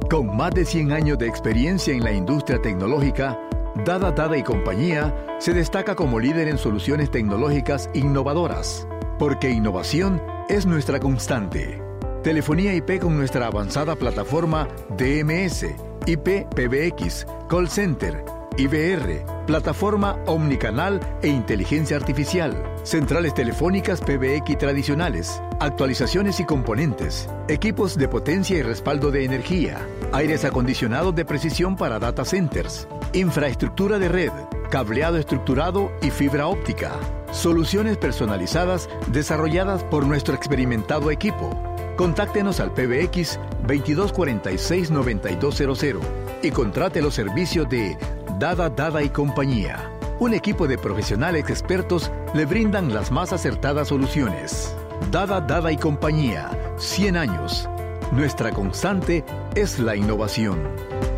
Con más de 100 años de experiencia en la industria tecnológica, Dada y Compañía se destaca como líder en soluciones tecnológicas innovadoras, porque innovación es nuestra constante. Telefonía IP con nuestra avanzada plataforma DMS, IP PBX, Call Center, IVR, plataforma omnicanal e inteligencia artificial, centrales telefónicas PBX tradicionales, actualizaciones y componentes, equipos de potencia y respaldo de energía, aires acondicionados de precisión para data centers, infraestructura de red, cableado estructurado y fibra óptica, soluciones personalizadas desarrolladas por nuestro experimentado equipo. Contáctenos al PBX 2246-9200 y contrate los servicios de Dada y Compañía. Un equipo de profesionales expertos le brindan las más acertadas soluciones. Dada y Compañía, 100 años. Nuestra constante es la innovación.